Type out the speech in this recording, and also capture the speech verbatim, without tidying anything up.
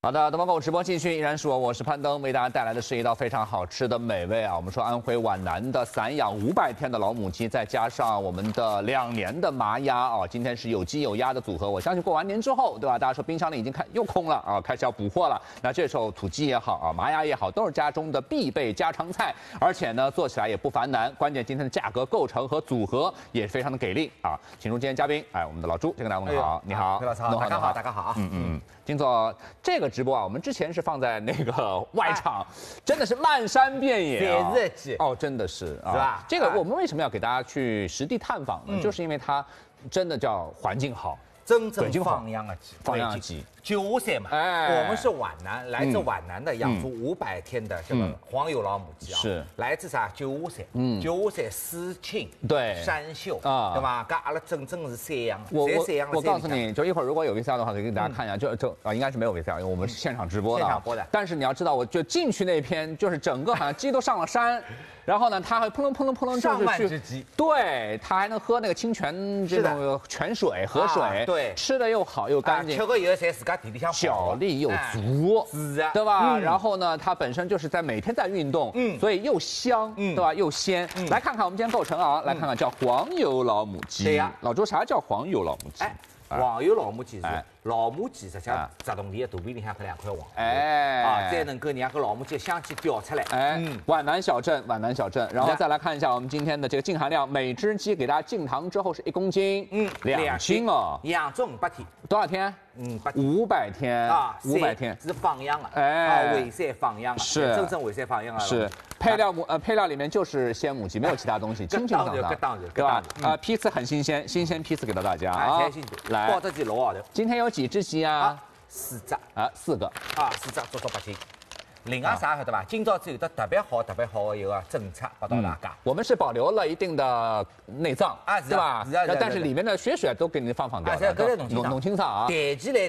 好的，东方购物直播继续，依然是我，我是潘登，为大家带来的是一道非常好吃的美味啊。我们说安徽皖南的散养五百天的老母鸡，再加上我们的两年的麻鸭啊，今天是有鸡有鸭的组合。我相信过完年之后，对吧？大家说冰箱里已经开又空了啊，开始要补货了。那这时候土鸡也好啊，麻鸭也好，都是家中的必备家常菜，而且呢做起来也不繁难。关键今天的价格构成和组合也非常的给力啊。请出今天嘉宾，哎，我们的老朱，先跟大家问好，你好， 裴老师好，大家好，大家好， 嗯嗯嗯。金总，这个直播啊，我们之前是放在那个外场，真的是漫山遍野啊， 热气哦，真的是啊， 是吧？ 这个我们为什么要给大家去实地探访呢？就是因为它真的叫环境好， 真正放养的鸡， 放养的鸡。 九五岁嘛，哎，我们是皖南，来自皖南的，养出五百天的这个黄油老母鸡啊， 是来自啥？九五岁，嗯，九五岁思亲， 对， 山秀啊，对吧？跟阿拉整整是散养， 我我散养我告诉你，就一会儿如果有 V C R 的话，可以给大家看一下，就就啊，应该是没有 V C R，因为我们是现场直播的， 现场播的。 但是你要知道，我就进去那篇，就是整个好像鸡都上了山。然后呢，它还扑棱扑棱扑棱上万只鸡， 对，它还能喝那个清泉这种泉水、河水， 对， 吃的又好又干净， 吃个以后在自家地里向脚力又足， 是啊， 对吧？然后呢，它本身就是在每天在运动，嗯，所以又香，对吧？又鲜。来看看我们今天构成啊，来看看叫黄油老母鸡。 对呀， 老周，啥叫黄油老母鸡？ 黄油老母鸡是老母鸡，实际上集中地的肚皮里向搿两块黄油，哎，啊，再能够让搿老母鸡香气调出来。 哎，皖南小镇，皖南小镇，然后再来看一下我们今天的这个净含量，每只鸡给大家净糖之后是一公斤，嗯，两斤哦， 养足五百天， 多少天？ 嗯， 五百天啊，五百天是放养的， 哎， 啊，喂饲放养的， 是真正喂饲放养的， 是配料母呃配料里面就是鲜母鸡，没有其他东西，清清爽爽，对吧？啊，批次很新鲜，新鲜批次给到大家啊， 来，包只鸡六号头， 今天有几只鸡啊？ 四只啊，四个啊，四只足足八斤。另外啥晓得吧？今朝子有的特别好、特别好的一个政策拨到大家。 我们是保留了一定的内脏啊， 对吧？ 是啊， 但是里面的血水都给你放放掉， 啊，搿个弄弄清爽啊。 谈起来